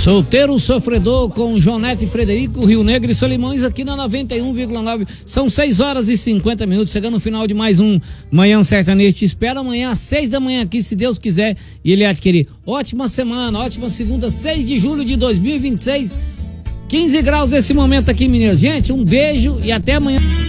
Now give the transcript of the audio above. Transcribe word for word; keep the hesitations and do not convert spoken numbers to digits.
Solteiro Sofredor com Jonete e Frederico, Rio Negro e Solimões aqui na noventa e um vírgula nove. São seis horas e cinquenta minutos, chegando no final de mais um Manhã Sertanejo. Te espero amanhã às seis da manhã aqui, se Deus quiser e Ele adquirir. Ótima semana, ótima segunda, seis de julho de dois mil e vinte e seis. quinze graus nesse momento aqui, meninas. Gente, um beijo e até amanhã.